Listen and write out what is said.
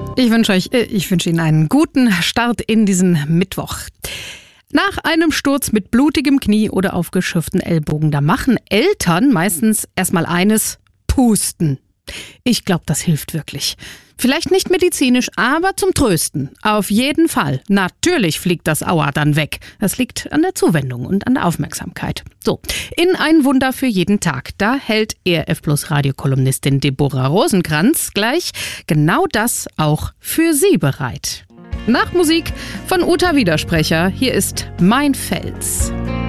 Ich wünsche Ihnen einen guten Start in diesen Mittwoch. Nach einem Sturz mit blutigem Knie oder aufgeschürften Ellbogen, da machen Eltern meistens erstmal eines: pusten. Ich glaube, das hilft wirklich. Vielleicht nicht medizinisch, aber zum Trösten. Auf jeden Fall. Natürlich fliegt das Aua dann weg. Das liegt an der Zuwendung und an der Aufmerksamkeit. So, in ein Wunder für jeden Tag. Da hält ERF Plus Radiokolumnistin Deborah Rosenkranz gleich genau das auch für Sie bereit. Nach Musik von Uta Widersprecher, hier ist Mein Fels.